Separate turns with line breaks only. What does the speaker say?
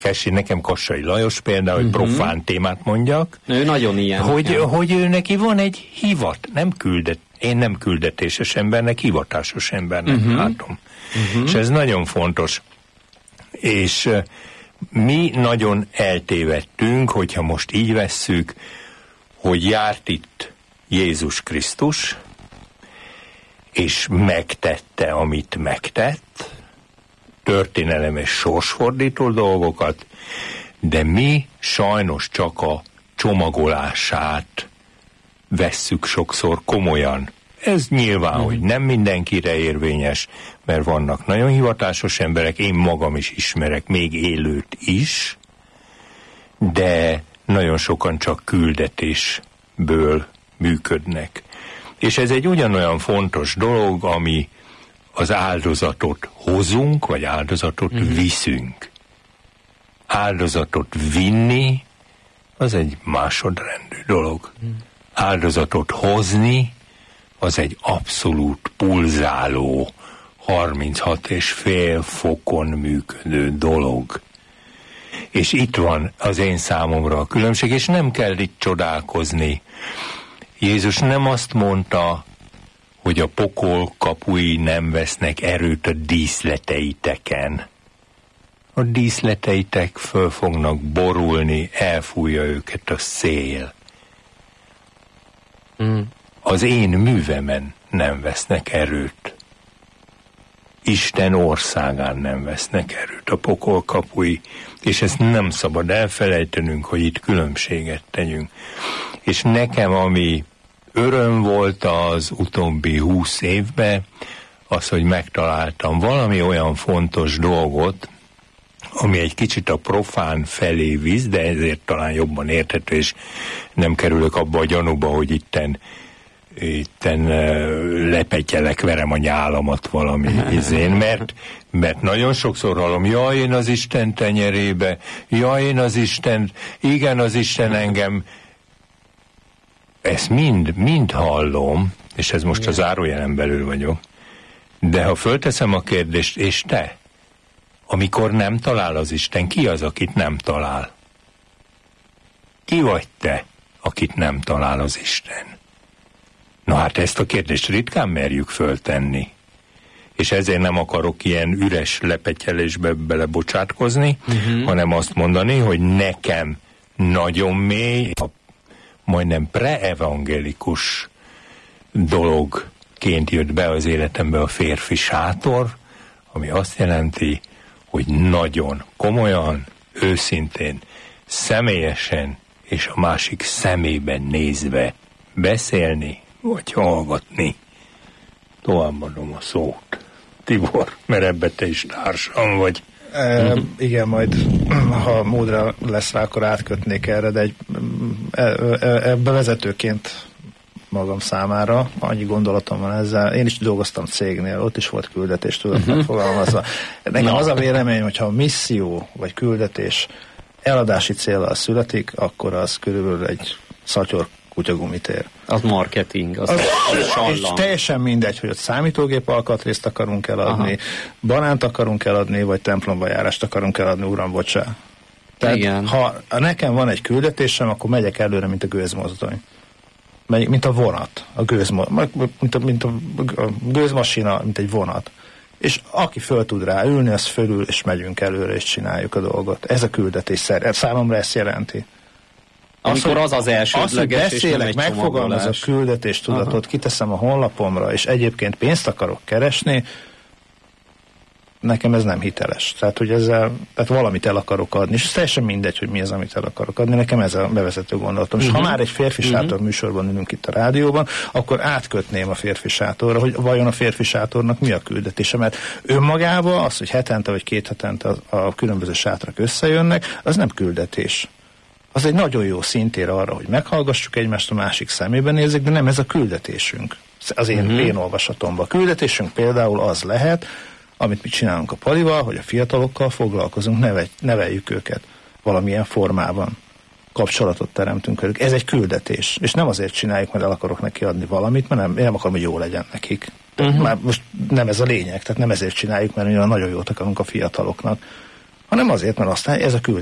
nekem Kassai Lajos például, hogy profán témát mondjak.
Ő nagyon ilyen.
Hogy ő neki van egy én nem küldetéses embernek, hivatásos embernek látom. És ez nagyon fontos. És mi nagyon eltévedtünk, hogyha most így vesszük, hogy járt itt Jézus Krisztus, és megtette, amit megtett, történelem és sorsfordító dolgokat, de mi sajnos csak a csomagolását vesszük sokszor komolyan. Ez nyilván, hogy nem mindenkire érvényes, mert vannak nagyon hivatásos emberek, én magam is ismerek, még élőt is, de nagyon sokan csak küldetésből működnek. És ez egy ugyanolyan fontos dolog, ami az áldozatot hozunk, vagy áldozatot viszünk. Áldozatot vinni, az egy másodrendű dolog. Áldozatot hozni, az egy abszolút pulzáló, 36,5 fokon működő dolog. És itt van az én számomra a különbség, és nem kell itt csodálkozni. Jézus nem azt mondta, hogy a pokol kapui nem vesznek erőt a díszleteiteken. A díszleteitek föl fognak borulni, elfújja őket a szél. Az én művemen nem vesznek erőt. Isten országán nem vesznek erőt a pokol kapui, és ezt nem szabad elfelejtenünk, hogy itt különbséget tegyünk. És nekem, ami öröm volt az utóbbi 20 évben, az, hogy megtaláltam valami olyan fontos dolgot, ami egy kicsit a profán felé visz, de ezért talán jobban érthető, és nem kerülök abba a gyanúba, hogy itten lepetyelek, verem a nyálamat valami izén, mert nagyon sokszor hallom, jaj, én az Isten tenyerébe, jaj, én az Isten, igen, az Isten engem. Ezt mind hallom, és ez most a zárójelen belül vagyok, de ha fölteszem a kérdést, és te, amikor nem talál az Isten, ki az, akit nem talál? Ki vagy te, akit nem talál az Isten? Na hát ezt a kérdést ritkán merjük föltenni. És ezért nem akarok ilyen üres lepetyelésbe belebocsátkozni, hanem azt mondani, hogy nekem nagyon mély, majdnem preevangelikus dologként jött be az életembe a férfi sátor, ami azt jelenti, hogy nagyon komolyan, őszintén, személyesen és a másik szemében nézve beszélni, vagy hallgatni. Továbbadom a szót. Tibor, mert ebbe te is társam vagy.
Igen, majd ha módra lesz rá, akkor átkötnék erre, de egy bevezetőként magam számára annyi gondolatom van ezzel. Én is dolgoztam cégnél, ott is volt küldetés, tudod megfogalmazva. Nekem az a vélemény, hogyha a misszió vagy küldetés eladási céllal születik, akkor az körülbelül egy szatyor kutyagumitér.
Az marketing, az
és teljesen mindegy, hogy ott számítógép alkatrészt akarunk eladni, banánt akarunk eladni, vagy templomba járást akarunk eladni, uram, bocsá. Tehát, igen. Ha nekem van egy küldetésem, akkor megyek előre, mint a gőzmozdony. Mint a vonat, mint a gőzmasina, mint egy vonat. És aki föl tud rá ülni, az fölül, és megyünk előre, és csináljuk a dolgot. Ez a küldetés számomra ezt jelenti.
Amikor az elsődleges, és nem egy
megfogalmaz a küldetés tudatot, kiteszem a honlapomra, és egyébként pénzt akarok keresni, nekem ez nem hiteles. Tehát, hogy ezzel, valamit el akarok adni, és teljesen mindegy, hogy mi az, amit el akarok adni, nekem ez a bevezető gondolatom. És ha már egy férfi sátor műsorban ülünk itt a rádióban, akkor átkötném a férfi sátorra, hogy vajon a férfi sátornak mi a küldetése, mert önmagában az, hogy hetente vagy 2 hetente a különböző sátrak összejönnek, az nem küldetés. Az egy nagyon jó szintér arra, hogy meghallgassuk egymást, a másik szemébe nézzük, de nem ez a küldetésünk. Az én olvasatomban. A küldetésünk például az lehet, amit mi csinálunk a Palival, hogy a fiatalokkal foglalkozunk, neveljük őket valamilyen formában. Kapcsolatot teremtünk velük. Ez egy küldetés. És nem azért csináljuk, mert el akarok neki adni valamit, mert nem akarom, hogy jó legyen nekik. Már most nem ez a lényeg, tehát nem ezért csináljuk, mert mi nagyon jót akarunk a fiataloknak, hanem azért, mert aztán ez a